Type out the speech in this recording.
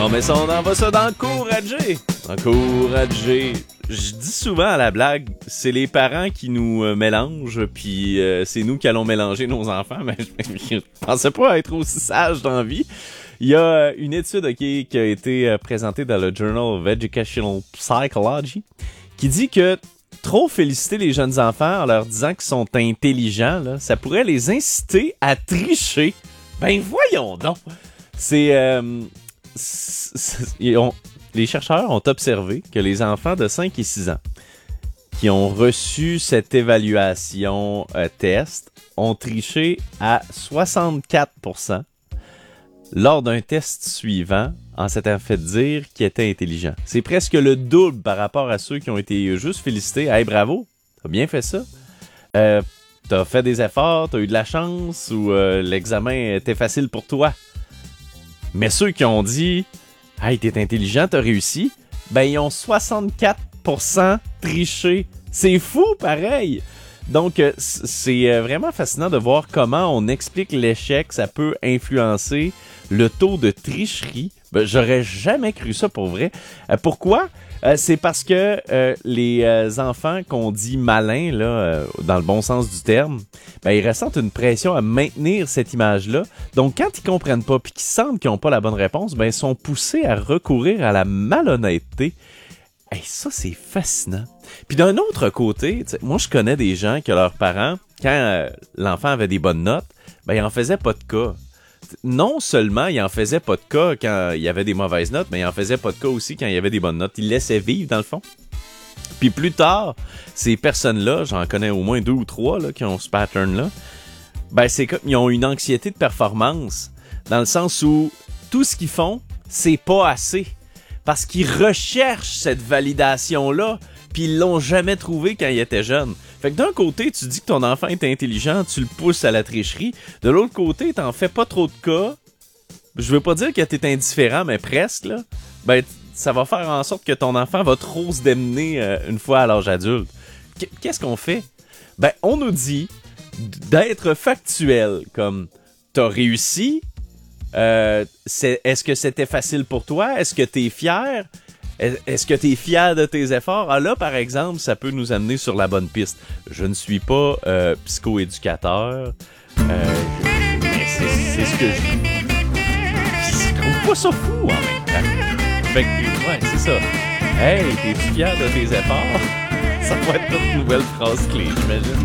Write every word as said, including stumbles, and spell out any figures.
On met ça, on envoie ça d'encourager. Encourager. Je dis souvent à la blague, c'est les parents qui nous euh, mélangent, puis euh, c'est nous qui allons mélanger nos enfants, mais je, je pensais pas être aussi sage dans la vie. Il y a une étude okay, qui a été euh, présentée dans le Journal of Educational Psychology qui dit que trop féliciter les jeunes enfants en leur disant qu'ils sont intelligents, là, ça pourrait les inciter à tricher. Ben voyons donc! C'est... Euh, c'est, c'est on, les chercheurs ont observé que les enfants de cinq et six ans qui ont reçu cette évaluation euh, test ont triché à soixante-quatre pour cent lors d'un test suivant en s'étant fait dire qu'ils étaient intelligents. C'est presque le double par rapport à ceux qui ont été juste félicités. Hey, bravo, t'as bien fait ça. Euh, t'as fait des efforts, t'as eu de la chance ou euh, l'examen était facile pour toi. Mais ceux qui ont dit « Hey, t'es intelligent, t'as réussi », ben ils ont soixante-quatre pour cent triché. C'est fou, pareil! Donc, c'est vraiment fascinant de voir comment on explique l'échec. Ça peut influencer le taux de tricherie. Ben, j'aurais jamais cru ça pour vrai. Euh, pourquoi? Euh, c'est parce que euh, les euh, enfants qu'on dit malins, là, euh, dans le bon sens du terme, ben, ils ressentent une pression à maintenir cette image-là. Donc, quand ils comprennent pas puis qu'ils sentent qu'ils n'ont pas la bonne réponse, ben, ils sont poussés à recourir à la malhonnêteté. Hey, ça, c'est fascinant. Puis d'un autre côté, moi, je connais des gens que leurs parents, quand euh, l'enfant avait des bonnes notes, ben, ils en faisaient pas de cas. Non seulement ils en faisaient pas de cas quand il y avait des mauvaises notes, mais ils en faisaient pas de cas aussi quand il y avait des bonnes notes. Ils laissaient vivre, dans le fond. Puis plus tard, ces personnes-là, j'en connais au moins deux ou trois là, qui ont ce pattern-là, ben, c'est comme ils ont une anxiété de performance, dans le sens où tout ce qu'ils font, c'est pas assez. Parce qu'ils recherchent cette validation-là, puis ils l'ont jamais trouvée quand ils étaient jeunes. Fait que d'un côté, tu dis que ton enfant est intelligent, tu le pousses à la tricherie. De l'autre côté, t'en fais pas trop de cas. Je veux pas dire que t'es indifférent, mais presque, là. Ben, ça va faire en sorte que ton enfant va trop se démener euh, une fois à l'âge adulte. Qu'est-ce qu'on fait? Ben, on nous dit d'être factuel, comme t'as réussi. Euh, c'est, est-ce que c'était facile pour toi? Est-ce que t'es fier? Est-ce que t'es fier de tes efforts? Ah là, par exemple, ça peut nous amener sur la bonne piste. Je ne suis pas euh, psychoéducateur. Euh, mais c'est, c'est ce que je... Je trouve pas ça fou en même temps. Fait que, ouais, c'est ça. Hey, t'es-tu fier de tes efforts? Ça va être notre nouvelle phrase clé, j'imagine.